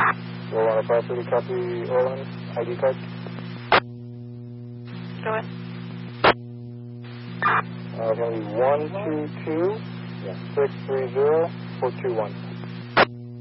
Roll on a property, copy Orland, ID card. Go ahead. Going to be 122 630 421.